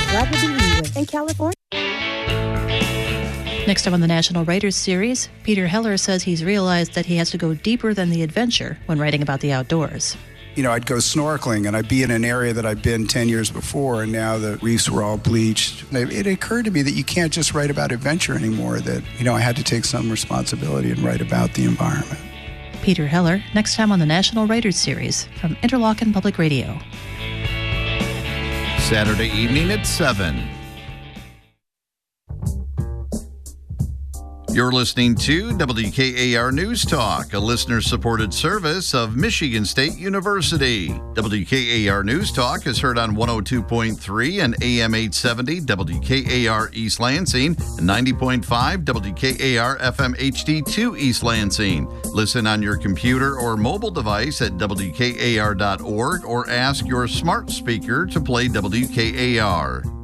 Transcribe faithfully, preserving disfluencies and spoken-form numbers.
rather be England and California. Next time on the National Writers Series, Peter Heller says he's realized that he has to go deeper than the adventure when writing about the outdoors. You know, I'd go snorkeling and I'd be in an area that I'd been ten years before, and now the reefs were all bleached. It occurred to me that you can't just write about adventure anymore, that, you know, I had to take some responsibility and write about the environment. Peter Heller, next time on the National Writers Series from Interlochen Public Radio. Saturday evening at seven. You're listening to W K A R News Talk, a listener-supported service of Michigan State University. W K A R News Talk is heard on one oh two point three and A M eight seventy W K A R East Lansing and ninety point five W K A R F M H D two East Lansing. Listen on your computer or mobile device at W K A R dot org or ask your smart speaker to play W K A R.